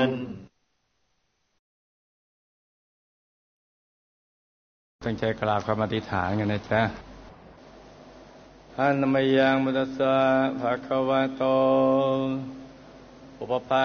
นตั้งใจกราบคำอธิษฐานกันนะจ๊ะอะนะมะยังพุทธัสสะภะคะวะโตอุปปา